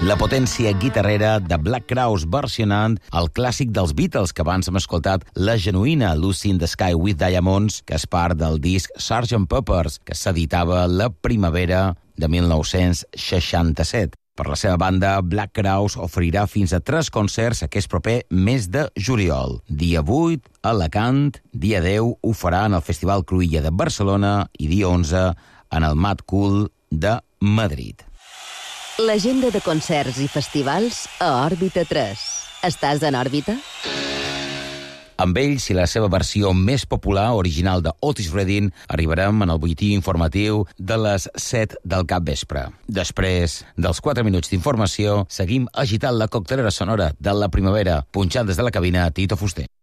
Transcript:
La potència guitarrera de Black Crowes versionant el clàssic dels Beatles que abans hem escoltat, la genuïna Lucy in the Sky with Diamonds, que és part del disc Sgt. Pepper's, que s'editava la primavera de 1967. Per la seva banda, Black Crowes oferirà fins a 3 concerts aquest proper mes de juliol. Dia 8, a Alacant, dia 10 ho farà en el Festival Cruïlla de Barcelona i dia 11 en el Mad Cool de Madrid. L'agenda de concerts i festivals a Òrbita 3. Estàs en òrbita? Amb ells i la seva versió més popular, original de Otis Redding, arribarem en el butlletí informatiu de les 7 del capvespre. Després dels 4 minuts d'informació, seguim agitant la coctelera sonora de la primavera, punxant des de la cabina Tito Fuster.